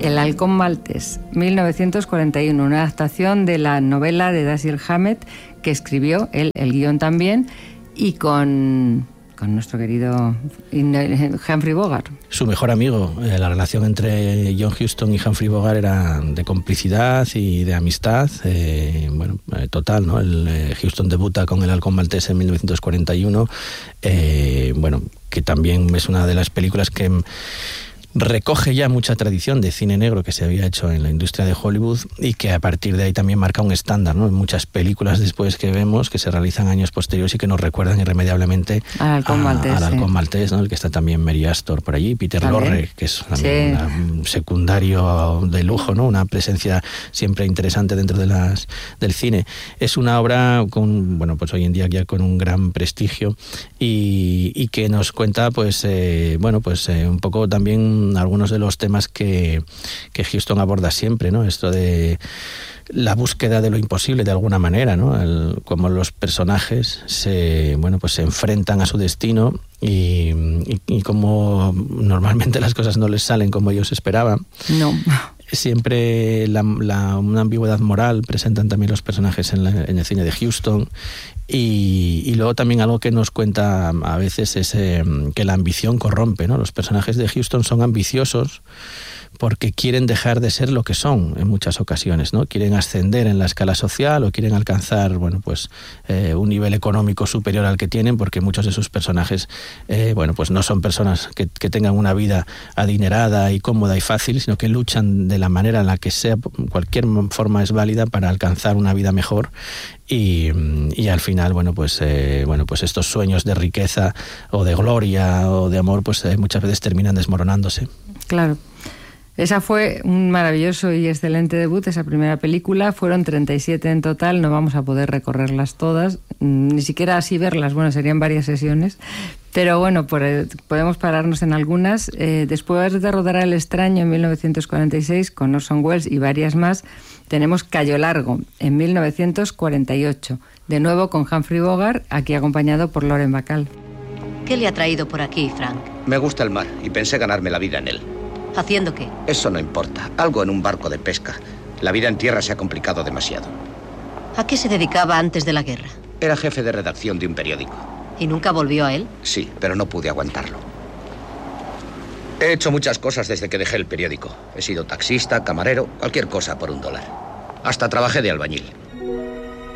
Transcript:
El halcón maltés, 1941, una adaptación de la novela de Dashiell Hammett, que escribió él, el guión también, y con nuestro querido Humphrey Bogart. Su mejor amigo. La relación entre John Huston y Humphrey Bogart era de complicidad y de amistad, total, ¿no? Huston debuta con El halcón maltés en 1941, que también es una de las películas que recoge ya mucha tradición de cine negro que se había hecho en la industria de Hollywood y que a partir de ahí también marca un estándar, ¿no? En muchas películas después que vemos que se realizan años posteriores y que nos recuerdan irremediablemente al halcón maltés, ¿no? El que está también Mary Astor por allí, Peter Lorre, que es también un secundario de lujo, ¿no? Una presencia siempre interesante dentro del cine. Es una obra con, pues hoy en día ya con un gran prestigio y que nos cuenta un poco también algunos de los temas que Huston aborda siempre, ¿no? Esto de la búsqueda de lo imposible de alguna manera, ¿no? Cómo los personajes se enfrentan a su destino y cómo normalmente las cosas no les salen como ellos esperaban. No. Siempre una ambigüedad moral presentan también los personajes en el cine de Huston. Y luego también algo que nos cuenta a veces es que la ambición corrompe, ¿no? Los personajes de Huston son ambiciosos porque quieren dejar de ser lo que son en muchas ocasiones, ¿no? Quieren ascender en la escala social o quieren alcanzar un nivel económico superior al que tienen, porque muchos de sus personajes no son personas que tengan una vida adinerada y cómoda y fácil, sino que luchan de la manera en la que sea, cualquier forma es válida para alcanzar una vida mejor. Y al final, estos sueños de riqueza o de gloria o de amor, muchas veces terminan desmoronándose. Claro. Esa fue un maravilloso y excelente debut, esa primera película. Fueron 37 en total, no vamos a poder recorrerlas todas, ni siquiera así verlas, serían varias sesiones. Pero podemos pararnos en algunas. Después de rodar El extraño en 1946 con Orson Welles y varias más, tenemos Cayo Largo en 1948, de nuevo con Humphrey Bogart, aquí acompañado por Lauren Bacall. ¿Qué le ha traído por aquí, Frank? Me gusta el mar y pensé ganarme la vida en él. ¿Haciendo qué? Eso no importa. Algo en un barco de pesca. La vida en tierra se ha complicado demasiado. ¿A qué se dedicaba antes de la guerra? Era jefe de redacción de un periódico. ¿Y nunca volvió a él? Sí, pero no pude aguantarlo. He hecho muchas cosas desde que dejé el periódico. He sido taxista, camarero, cualquier cosa por $1. Hasta trabajé de albañil.